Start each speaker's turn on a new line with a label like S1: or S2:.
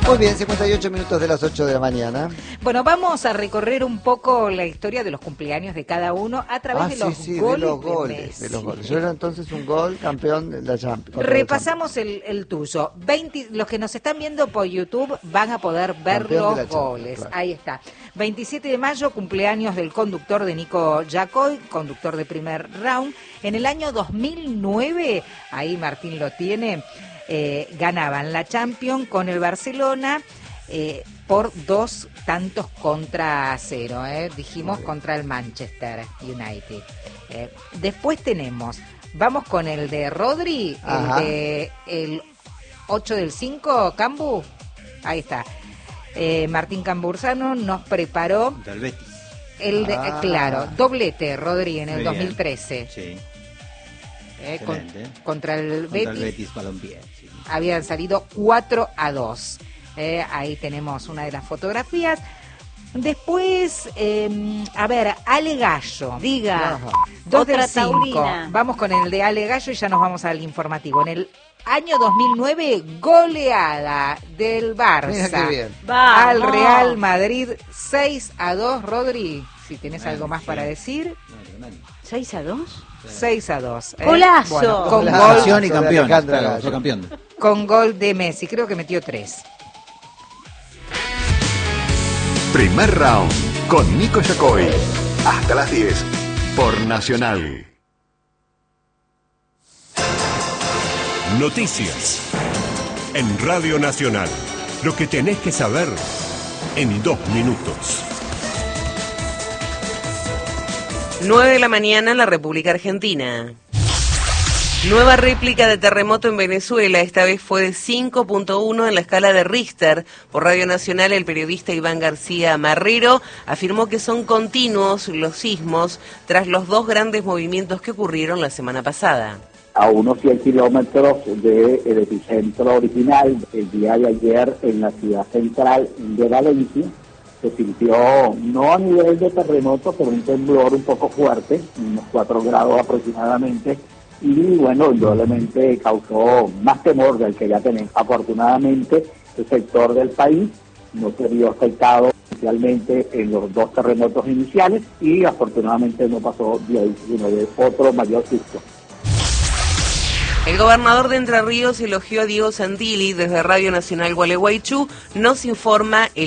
S1: Muy bien, 58 minutos de las 8 de la mañana.
S2: Bueno, vamos a recorrer un poco la historia de los cumpleaños de cada uno a través de los goles.
S1: De los goles. Yo era entonces un gol campeón de la Champions.
S2: Repasamos el tuyo. Los que nos están viendo por YouTube van a poder ver
S1: Campeón
S2: los goles. Claro. Ahí está. 27 de mayo, cumpleaños del conductor de Nico Yacoy, conductor de Primer Round. En el año 2009, ahí Martín lo tiene, ganaban la Champions con el Barcelona por 2-0, dijimos, contra el Manchester United. Después vamos con el de Rodri, el 8 del 5, Cambu, ahí está. Martín Cambursano nos preparó
S3: del Betis.
S2: Claro, doblete, Rodri, en el 2013.
S3: Sí.
S2: Contra el
S3: Betis Balompié. Sí.
S2: Habían salido 4-2. Ahí tenemos una de las fotografías. Después, Ale Gallo.
S4: Diga.
S2: 2 del 5. Vamos con el de Ale Gallo y ya nos vamos al informativo. En el año 2009, goleada del Barça al Real Madrid 6-2. Rodri, si tenés algo más para decir.
S4: 6-2.
S2: 6-2.
S4: ¡Golazo!
S2: Bueno,
S1: con
S3: gol y campeón. Claro, fue campeón.
S2: Con gol de Messi, creo que metió 3.
S5: Primer Round con Nico Yacoy. Hasta las 10 por Nacional.
S6: Noticias en Radio Nacional. Lo que tenés que saber en 2 minutos.
S7: 9 de la mañana en la República Argentina. Nueva réplica de terremoto en Venezuela, esta vez fue de 5.1 en la escala de Richter. Por Radio Nacional, el periodista Iván García Marrero afirmó que son continuos los sismos tras los 2 grandes movimientos que ocurrieron la semana pasada.
S8: A unos 100 kilómetros del epicentro original, el día de ayer en la ciudad central de Valencia, se sintió, no a nivel de terremoto, pero un temblor un poco fuerte, unos 4 grados aproximadamente, y bueno, indudablemente causó más temor del que ya tenemos. Afortunadamente, el sector del país no se vio afectado especialmente en los 2 terremotos iniciales y afortunadamente no pasó de ahí, sino de otro mayor susto.
S7: El gobernador de Entre Ríos elogió a Diego Santilli. Desde Radio Nacional Gualeguaychú nos informa el